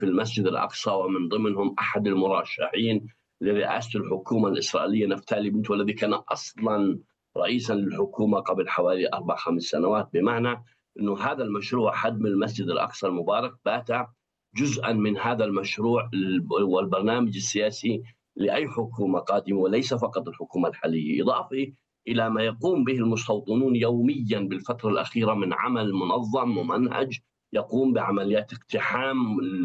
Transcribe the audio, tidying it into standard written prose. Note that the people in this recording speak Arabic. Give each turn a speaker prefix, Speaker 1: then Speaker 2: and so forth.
Speaker 1: في المسجد الأقصى، ومن ضمنهم أحد المرشحين لرئاسة الحكومة الإسرائيلية نفتالي بنت، والذي كان أصلا رئيسا للحكومة قبل حوالي 4-5 سنوات. بمعنى أنه هذا المشروع هدم المسجد الأقصى المبارك بات جزءا من هذا المشروع والبرنامج السياسي لأي حكومة قادمة، وليس فقط الحكومة الحالية، إضافة إلى ما يقوم به المستوطنون يوميا بالفترة الأخيرة من عمل منظم ومنهج يقوم بعمليات اقتحام